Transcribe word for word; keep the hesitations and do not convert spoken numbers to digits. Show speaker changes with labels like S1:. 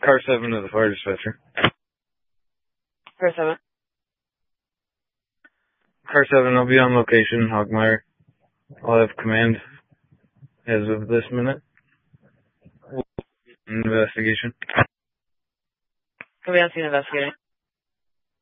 S1: Car seven to the fire dispatcher.
S2: Car seven.
S1: Car seven, I'll be on location, Hogmeyer. I'll have command as of this minute. Investigation.
S2: Can we ask you investigating?